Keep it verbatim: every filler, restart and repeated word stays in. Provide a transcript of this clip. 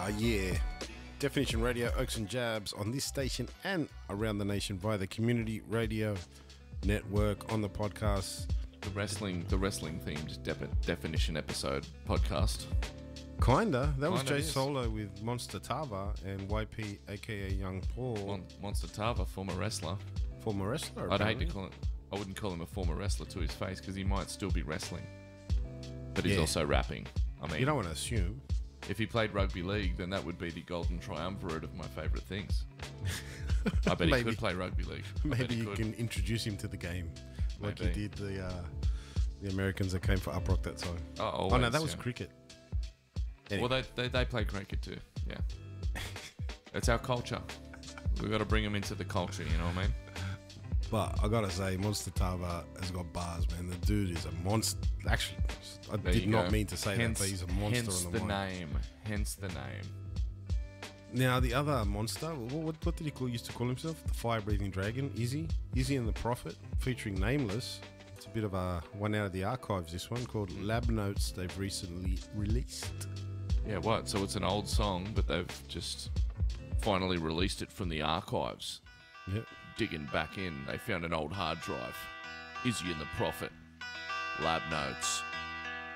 Ah, yeah. Definition Radio, Oaks and Jabs on this station and around the nation via the Community Radio Network on the podcast. The wrestling, the wrestling themed de- definition episode podcast. Kinda. That was Kinda Jay is. Solo with Monster Tava and Y P, aka Young Paul, Mon- Monster Tava, former wrestler. former wrestler. I'd hate apparently. to call it. I wouldn't call him a former wrestler to his face because he might still be wrestling, but he's Yeah. also rapping. I mean, You don't want to assume. if he played rugby league, then that would be the golden triumvirate of my favourite things. I bet he Maybe. could play rugby league. I bet Maybe he you could. can introduce him to the game, like Maybe. you did the uh, the Americans that came for Uprock that time. Oh, oh no, always, that was yeah. cricket. Anyway. Well, they, they they play cricket too. Yeah, it's our culture. We've got to bring them into the culture. You know what I mean? But I gotta say, Monster Tava has got bars, man. The dude is a monster. Actually, I There did you not go. mean to say hence, that, but he's a monster hence on the, the mic. name. Hence the name. Now, the other monster, what, what, what did he call, used to call himself? The fire-breathing dragon, Izzy. Izzy and the Prophet, featuring Nameless. It's a bit of a one out of the archives, this one, called Lab Notes they've recently released. Yeah, what? So it's an old song, but they've just finally released it from the archives. Yep. Digging back in, they found an old hard drive. Izzy and the Prophet. Lab Notes.